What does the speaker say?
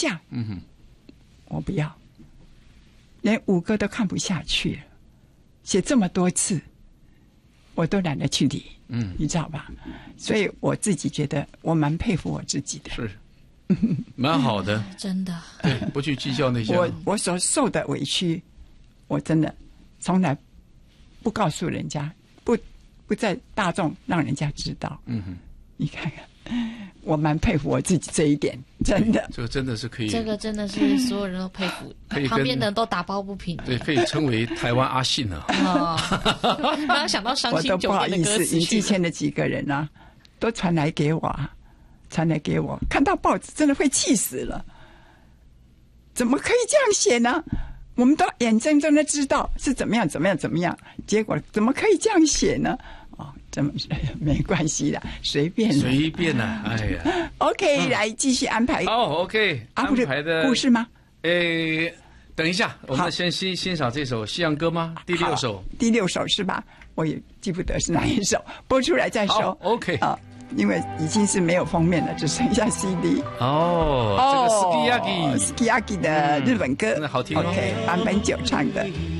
下，我不要，连5个都看不下去了，写这么多次，我都懒得去理，你知道吧？所以我自己觉得我蛮佩服我自己的， 是，蛮好的， 真的， 对，不去计较那些。 我所受的委屈，我真的从来不告诉人家，不在大众让人家知道。你看看，我蛮佩服我自己这一点，真的。 这个真的是可以， 这个真的是所有人都佩服，旁边的人都打抱不平。 对，可以称为台湾阿信了。 刚刚想到伤心酒店的歌词， 我都不好意思，云际县的几个人啊，都传来给我，看到报纸真的会气死了。怎么可以这样写呢？我们都眼睁睁的知道是怎么样，结果怎么可以这样写呢？怎么没关系的，随便啦，哎呀。 OK， 来继续安排。 OK， 安排的故事吗？ 等一下，我们先欣赏这首西洋歌吗？第6首。 第6首是吧？我也记不得是哪一首，播出来再说。 OK 因为已经是没有封面了，只剩下 CD。 这个 Sukiyaki 的日本歌， 那好听哦。 OK， 坂本九唱的。